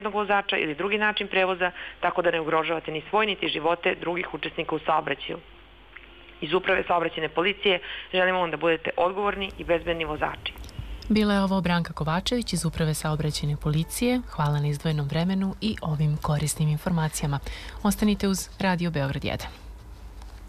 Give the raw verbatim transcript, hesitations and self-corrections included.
vozača ili drugi način prevoza, tako da ne ugrožavate ni svoj niti živote drugih učesnika u saobraćaju. Iz Uprave saobraćajne policije želimo vam da budete odgovorni i bezbedni vozači. Bila je ovo Branka Kovačević iz Uprave saobraćajne policije. Hvala na izdvojenom vremenu i ovim korisnim informacijama. Ostanite uz Radio Beograd jedan.